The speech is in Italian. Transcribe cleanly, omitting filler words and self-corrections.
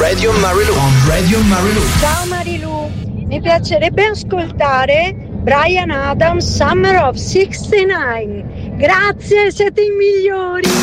Radio Marilu. On Radio Marilu. Ciao Marilu, mi piacerebbe ascoltare Bryan Adams, Summer of '69. Grazie, siete i migliori.